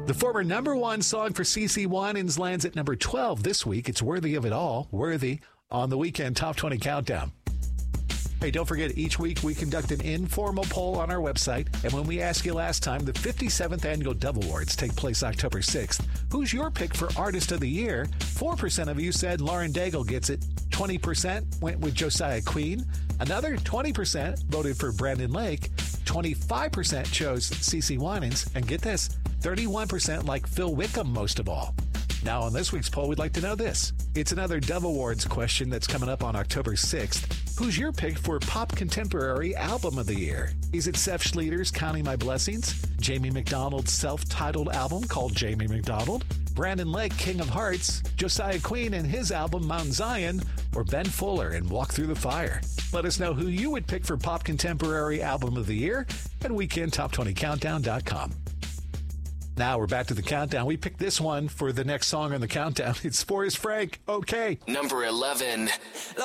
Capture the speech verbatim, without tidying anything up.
The former number one song for CeCe Winans lands at number twelve this week. It's Worthy of It All, Worthy, on the Weekend Top twenty Countdown. Hey, don't forget, each week we conduct an informal poll on our website. And when we asked you last time, the fifty-seventh Annual Dove Awards take place October sixth. Who's your pick for Artist of the Year? four percent of you said Lauren Daigle gets it. twenty percent went with Josiah Queen. Another twenty percent voted for Brandon Lake. twenty-five percent chose CeCe Winans. And get this, thirty-one percent like Phil Wickham most of all. Now, on this week's poll, we'd like to know this. It's another Dove Awards question that's coming up on October sixth. Who's your pick for Pop Contemporary Album of the Year? Is it Seth Schleter's Counting My Blessings? Jamie McDonald's self-titled album called Jamie McDonald? Brandon Lake, King of Hearts? Josiah Queen and his album Mount Zion? Or Ben Fuller and Walk Through the Fire? Let us know who you would pick for Pop Contemporary Album of the Year at weekend top twenty countdown dot com. Now we're back to the countdown. We picked this one for the next song on the countdown. It's Forrest Frank. Okay. Number eleven.